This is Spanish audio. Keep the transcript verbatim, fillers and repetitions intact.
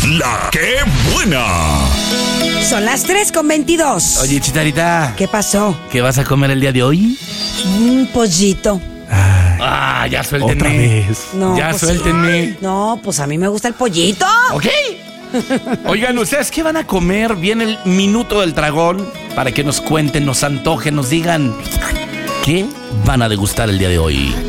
La ¡Qué buena! Son las tres con veintidós. Oye, Chicharita. ¿Qué pasó? ¿Qué vas a comer el día de hoy? Un pollito. Ah, ya suéltenme. Otra vez. No, ya pues, suéltenme. No, pues a mí me gusta el pollito. ¿Ok? Oigan, ¿ustedes qué van a comer? Viene el minuto del dragón para que nos cuenten, nos antojen, nos digan qué van a degustar el día de hoy.